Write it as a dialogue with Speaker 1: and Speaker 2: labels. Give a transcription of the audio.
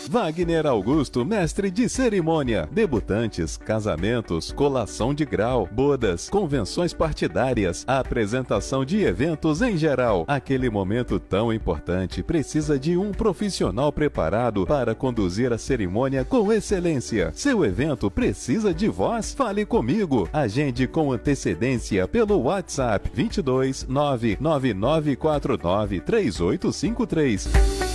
Speaker 1: Wagner Augusto, mestre de cerimônia. Debutantes, casamentos, colação de grau, bodas, convenções partidárias, apresentação de eventos em geral. Aquele momento tão importante precisa de um profissional preparado para conduzir a cerimônia com excelência. Seu evento precisa de voz? Fale comigo. Agende com antecedência pelo WhatsApp 22 99949 3853.